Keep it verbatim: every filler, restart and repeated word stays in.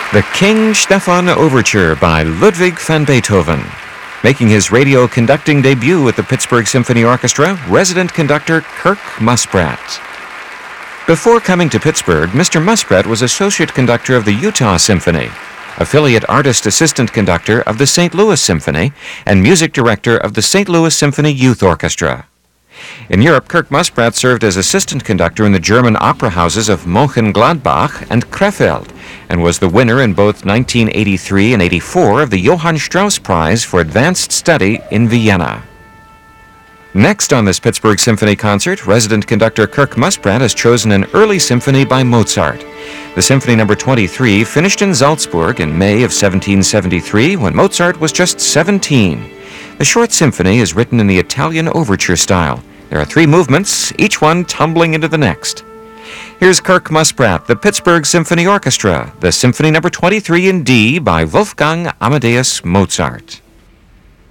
The King Stefan Overture by Ludwig van Beethoven. Making his radio conducting debut at the Pittsburgh Symphony Orchestra, resident conductor Kirk Muspratt. Before coming to Pittsburgh, Mister Muspratt was associate conductor of the Utah Symphony, affiliate artist assistant conductor of the Saint Louis Symphony, and music director of the Saint Louis Symphony Youth Orchestra. In Europe, Kirk Muspratt served as assistant conductor in the German opera houses of Mönchengladbach and Krefeld, and was the winner in both nineteen eighty-three and eighty-four of the Johann Strauss Prize for Advanced Study in Vienna. Next on this Pittsburgh Symphony concert, resident conductor Kirk Muspratt has chosen an early symphony by Mozart. The Symphony Number twenty-three finished in Salzburg in May of seventeen seventy-three when Mozart was just seventeen. The short symphony is written in the Italian overture style. There are three movements, each one tumbling into the next. Here's Kirk Muspratt, the Pittsburgh Symphony Orchestra, the Symphony Number twenty-three in D by Wolfgang Amadeus Mozart.